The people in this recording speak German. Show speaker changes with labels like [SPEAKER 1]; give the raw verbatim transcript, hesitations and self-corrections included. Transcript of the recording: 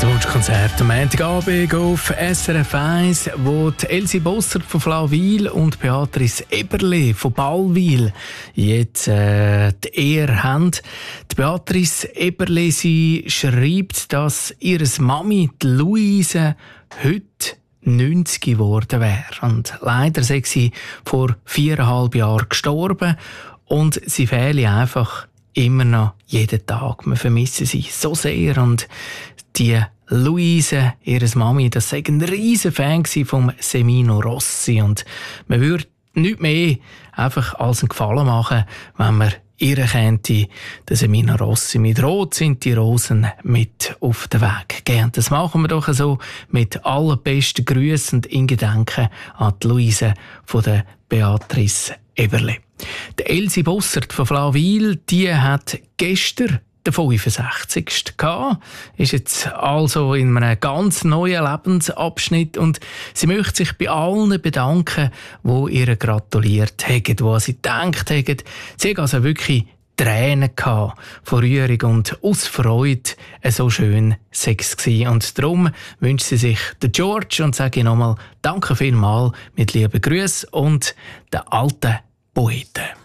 [SPEAKER 1] Wunschkonzert am Montagabend auf S R F eins, wo die Elsie Bossert von Flawil und Beatrice Eberle von Ballwil jetzt äh, die Ehre haben. Die Beatrice Eberle, sie schreibt, dass ihre Mami, die Luise, heute neunzig geworden wäre. Und leider sei sie vor viereinhalb Jahren gestorben und sie fehle einfach immer noch jeden Tag. Wir vermissen sie so sehr. Und die Luise, ihre Mami, das sei ein riesen Fan vom Semino Rossi. Und man würde nichts mehr einfach als einen Gefallen machen, wenn man ihr könnte, den Semino Rossi mit Rot sind die Rosen mit auf den Weg geben. Das machen wir doch so mit allerbesten Grüßen und in Gedenken an die Luise von der Beatrice Eberle. Die Elsie Bossert von Flawil, die hat gestern den fünfundsechzigsten gehabt, ist jetzt also in einem ganz neuen Lebensabschnitt und sie möchte sich bei allen bedanken, die ihr gratuliert haben, die sie gedacht haben. Sie hat also wirklich Tränen gehabt vor Rührung und aus Freude, so schön Sex gewesen. Und darum wünscht sie sich den George und sage ich nochmal Danke vielmals mit lieben Grüßen und den alten Poeten.